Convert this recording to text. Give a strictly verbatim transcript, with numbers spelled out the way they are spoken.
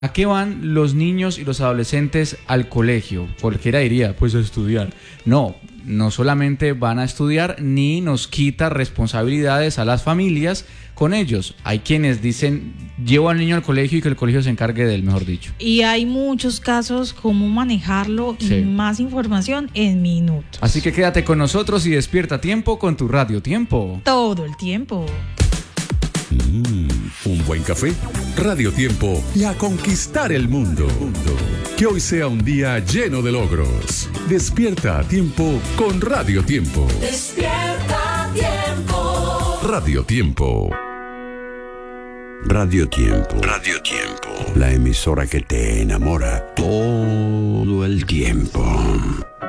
¿A qué van los niños y los adolescentes al colegio? Cualquiera diría, pues a estudiar. No, no solamente van a estudiar, ni nos quita responsabilidades a las familias con ellos. Hay quienes dicen, llevo al niño al colegio y que el colegio se encargue de él, mejor dicho. Y hay muchos casos, cómo manejarlo Sí. y más información en minutos. Así que quédate con nosotros y despierta a tiempo con tu Radio Tiempo. Todo el tiempo. Mm, un buen café, Radio Tiempo y a conquistar el mundo. Que hoy sea un día lleno de logros. Despierta a tiempo con Radio Tiempo. Despierta a tiempo. Radio Tiempo. Radio Tiempo. Radio Tiempo. La emisora que te enamora todo el tiempo.